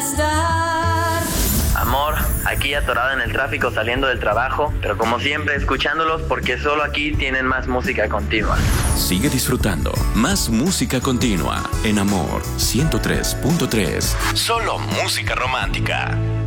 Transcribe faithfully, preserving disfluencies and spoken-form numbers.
estar. Amor, aquí atorada en el tráfico saliendo del trabajo, pero como siempre escuchándolos porque solo aquí tienen más música continua. Sigue disfrutando más música continua en Amor ciento tres punto tres. Solo música romántica.